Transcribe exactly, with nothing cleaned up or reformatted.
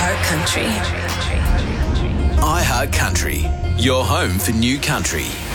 iHeart Country. iHeart Country, your home for new country.